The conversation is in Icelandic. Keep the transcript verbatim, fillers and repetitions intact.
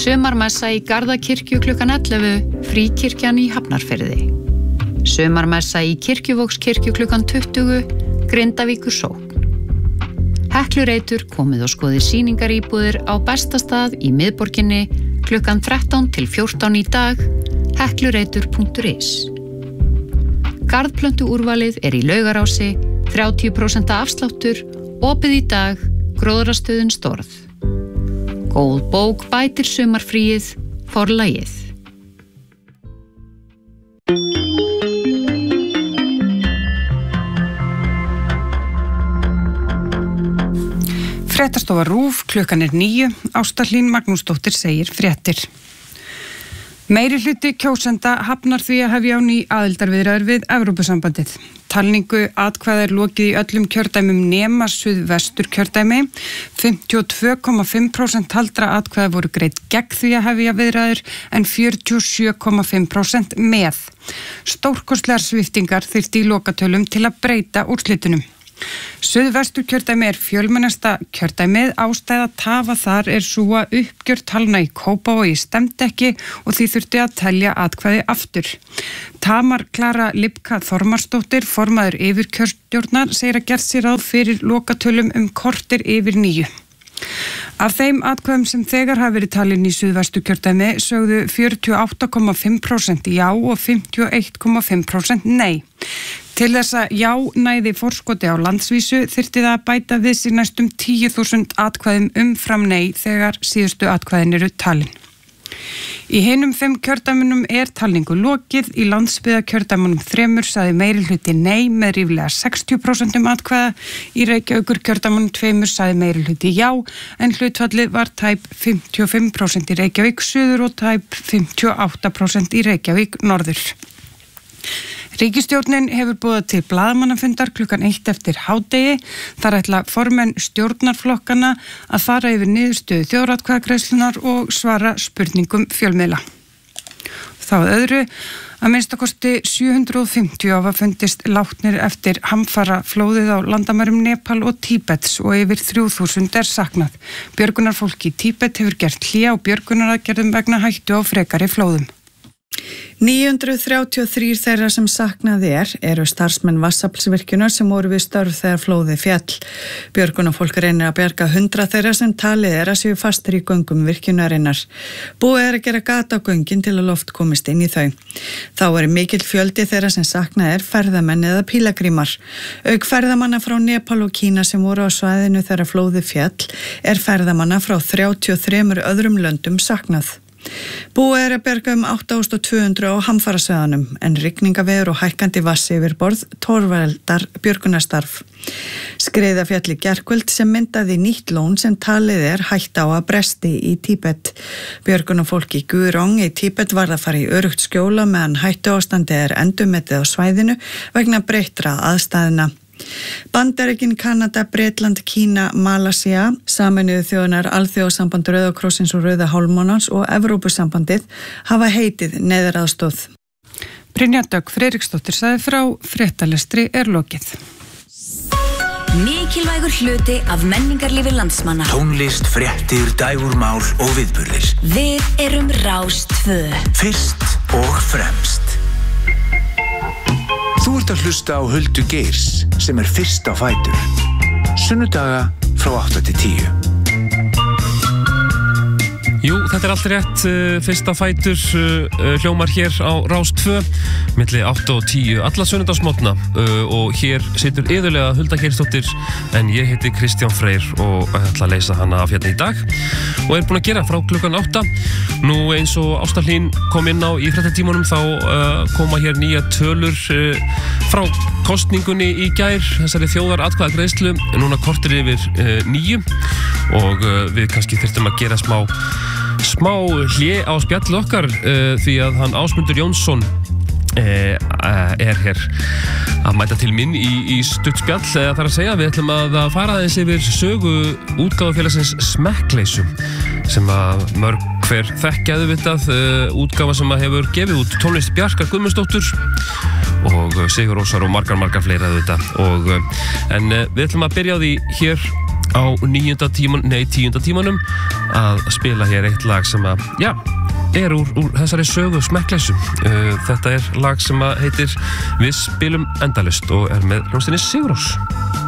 Sumarmessa í Garðakirkju klukkan ellefu, Fríkirkjan í Hafnarfirði. Sumarmessa í Kirkjuvogskirkju klukkan tuttugu, Grindavíkur sókn. Heklureitur komið og skoðið sýningaríbúðir á bestastað í miðborginni klukkan þrettán til fjórtán í dag, heklureitur punktur is. Garðplöntu úrvalið er í Laugarási, þrjátíu prósent afsláttur, opið í dag, Gróðrastöðin Storð. Góð bók bætir sumarfríið, Forlagið. Fréttastofa RÚV, klukkan er níu, Ásta Hlín Magnúsdóttir segir fréttir. Meiri hluti kjósenda hafnar því að hefja á ný aðildarviðræður við Evrópusambandið. Talningu atkvæða er lokið í öllum kjördæmum nema suðvestur kjördæmi. fimmtíu og tvö komma fimm prósent taldra atkvæða voru greidd gegn því að hefja viðræður en fjörutíu og sjö komma fimm prósent með. Stórkostlegar sviptingar þyrfti í lokatölum til að breyta úrslitunum. Suðvestur kjördæmi er fjölmennasta kjördæmið, ástæða tafa þar er svo að uppgjör talna í Kópavogi stemdi ekki og því þurfti að telja atkvæði aftur. Tamar Klara Lipka Þormarsdóttir, formaður yfirkjörstjórnar, segir að gert sér ráð fyrir lokatölum um korter yfir níu. Af þeim atkvæðum sem þegar hafa verið talin í suðvestur kjördæmi sögðu fjörutíu og átta komma fimm prósent já og fimmtíu og eitt komma fimm prósent nei. Til þess að já næði forskoti á landsvísu þyrfti það að bæta við sig næstum tíu þúsund atkvæðum umfram nei þegar síðustu atkvæðin eru talin. Í hinum fimm kjördæmunum er talningu lokið, í landsbyggðakjördæmunum þremur sagði meiri hluti nei með ríflega sextíu prósent atkvæða, í Reykjavíkur kjördæmunum tveimur sagði meiri hluti já, en hlutfallið var tæp fimmtíu og fimm prósent í Reykjavík suður og tæp fimmtíu og átta prósent í Reykjavík norður. Ríkisstjórnin hefur boðað til blaðamannafundar klukkan eitt eftir hádegi. Þar ætla formenn stjórnarflokkana að fara yfir niðurstöðu þjóðaratkvæðagreiðslunnar og svara spurningum fjölmiðla. Þá að öðru, að minnstakosti sjö hundruð og fimmtíu hafa fundist látnir eftir hamfara flóðið á landamærum Nepal og Tíbets og yfir þrjú þúsund er saknað. Björgunarfólk í Tíbet hefur gert hlé á björgunaraðgerðum vegna hættu á frekari flóðum. níu hundruð þrjátíu og þrír þeirra sem saknaði er, eru starfsmenn Vatnsaflsvirkjunar sem voru við störf þegar flóði fjall. Björgunarfólk reynir að bjarga hundrað þeirra sem talið er að séu fastir í göngum virkjunarinnar. Búið er að gera gat á göngin til að loft komist inn í þau. Þá er mikill fjöldi þeirra sem saknaði er ferðamenn eða pílagrímar. Auk ferðamanna frá Nepal og Kína sem voru á svæðinu þegar flóði fjall er ferðamanna frá þrjátíu og þremur öðrum löndum saknað. Búið er að berga um átta þúsund tvö hundruð á hamfarasvæðunum en rigningaveður og hækkandi vatnsyfirborð torveldar björgunarstarf. Skriða féll í gærkvöld sem myndaði nýtt lón sem talið er hætta á að bresti í Tíbet. Björgunarfólk í Gurong í Tíbet varð að fara í öruggt skjóla meðan hættuástandi er endurmetið á svæðinu vegna breyttra aðstæðna. Bandaríkin, Kanada, Bretland, Kína, Malasía, Sameinuðu þjóðirnar, Alþjóðasamband Rauða krossins og Rauða hálfmánans og Evrópusambandið hafa heitið neyðaraðstoð. Brynja Dögg Friðriksdóttir sagði frá, fréttalestri er lokið. Mikilvægur hluti af menningarlífi landsmanna. Tónlist, fréttir, dægurmál og viðburðir. Við erum Rás tvö. Fyrst og fremst. Þú ert að hlusta á Huldu Geirs sem er fyrst á fætur. Sunnudaga frá átta til tíu. Jú, þetta er allt rétt, fyrsta fætur hljómar hér á Rás tvö milli átta og tíu alla sunnudagsmorgna og hér situr iðulega Hulda Geirsdóttir en ég heiti Kristján Freyr og ætla að leysa hana af hérna í dag og er búin að gera frá klukkan átta. Nú eins og Ásta Hlín kom inn á í fréttatímanum þá uh, koma hér nýja tölur uh, frá kosningunni í gær, þessari þjóðaratkvæðagreiðslu, núna kortir yfir uh, níu og uh, við kannski þurftum að gera smá smá hlé á spjall okkar uh, því að hann Ásmundur Jónsson uh, er hér að mæta til minn í, í stutt spjall. Það er að segja við ætlum að fara aðeins yfir sögu útgáfufélagsins Smekkleysu sem að mörg hver þekkja auðvitað, uh, útgáfa sem að hefur gefið út tónlist Bjarkar Guðmundsdóttur og Sigur Rósar og margar margar fleira auðvitað og uh, en uh, við ætlum að byrja á því hér á níunda tíman, nei, tíunda tímanum að spila hér eitt lag sem að, já, er úr, úr þessari sögu smekkleysu. Uh, þetta er lag sem að heitir Við spilum endalaust og er með hljómsveitinni Sigur Rós.